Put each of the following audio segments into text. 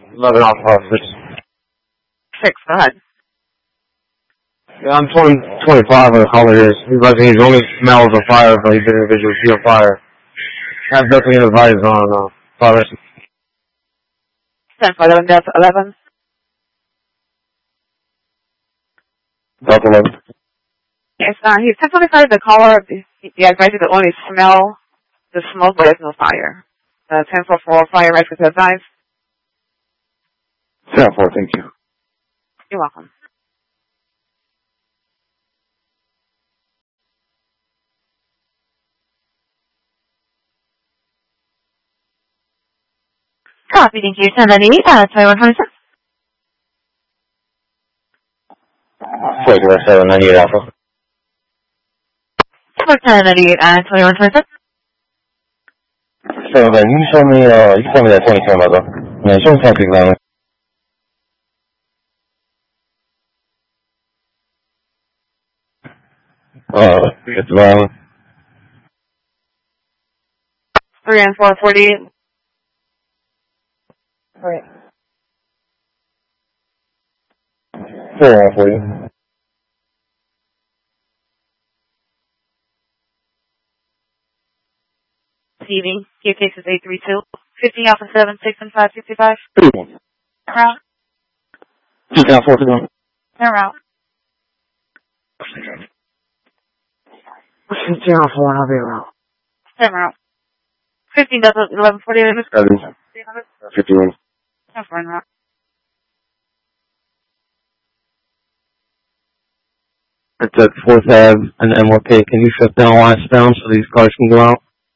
11 Alpha 6. 6, go ahead. Yeah, I'm 25 when the caller is. He only smells the fire, but he didn't visually see a fire. That's definitely advised on fire. 10 for 11, Delta 11. Delta 11. Yes, he's 1025, the caller, he advised you to only smell the smoke, but there's no fire. 1044, fire rescue to advise. 10-4, thank you. You're welcome. Copy, thank you. 1098, 2126. Wait, 798 Alpha. 1098, 2126. So then you can tell me that 2010 brother. Yeah, show me something now. It's violent. 3 and 448. Right. 4 for you. TV, your case is 832. 50 Alpha 7, 6 and 5, 65. 3-1. Route. 2 down 4 to 1. No route. 50 down 4 and I'll be around. 10 route. 15 Delta 1148. 51. No foreign route. It's at 4th Ave and MLK. Can you shut down lines down so these cars can go out?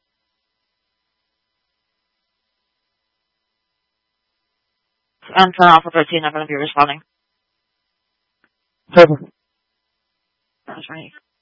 I'm 10 Alpha 13, I'm going to be responding. Perfect. That's right.